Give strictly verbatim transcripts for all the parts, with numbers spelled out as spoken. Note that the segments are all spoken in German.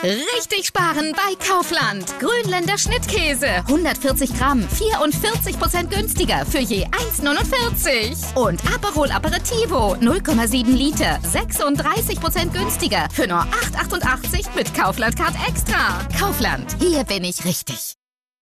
Richtig sparen bei Kaufland. Grünländer Schnittkäse. hundertvierzig Gramm, vierundvierzig Prozent günstiger für je eins Komma neunundvierzig. Und Aperol Aperitivo, null Komma sieben Liter, sechsunddreißig Prozent günstiger für nur acht Komma achtundachtzig mit Kaufland Card Extra. Kaufland, hier bin ich richtig.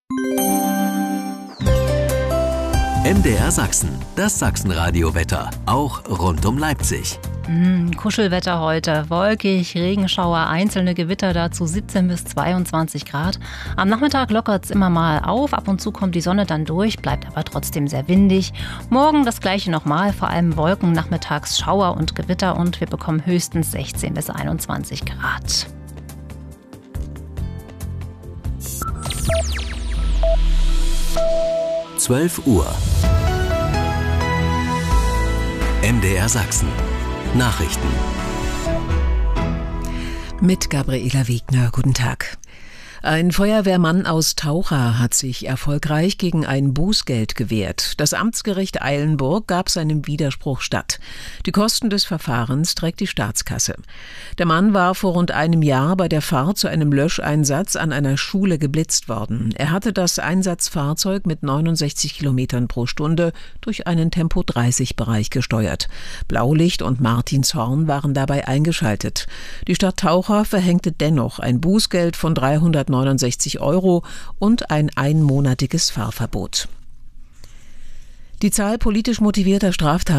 M D R Sachsen, das Sachsenradio-Wetter, auch rund um Leipzig. Mm, Kuschelwetter heute, wolkig, Regenschauer, einzelne Gewitter, dazu siebzehn bis zweiundzwanzig Grad. Am Nachmittag lockert es immer mal auf, ab und zu kommt die Sonne dann durch, bleibt aber trotzdem sehr windig. Morgen das gleiche nochmal, vor allem Wolken, nachmittags Schauer und Gewitter und wir bekommen höchstens sechzehn bis einundzwanzig Grad. zwölf Uhr. M D R Sachsen. Nachrichten. Mit Gabriela Wegner. Guten Tag. Ein Feuerwehrmann aus Taucha hat sich erfolgreich gegen ein Bußgeld gewehrt. Das Amtsgericht Eilenburg gab seinem Widerspruch statt. Die Kosten des Verfahrens trägt die Staatskasse. Der Mann war vor rund einem Jahr bei der Fahrt zu einem Löscheinsatz an einer Schule geblitzt worden. Er hatte das Einsatzfahrzeug mit neunundsechzig Kilometern pro Stunde durch einen Tempo dreißig Bereich gesteuert. Blaulicht und Martinshorn waren dabei eingeschaltet. Die Stadt Taucha verhängte dennoch ein Bußgeld von dreihundertneunundsechzig Euro und ein einmonatiges Fahrverbot. Die Zahl politisch motivierter Straftaten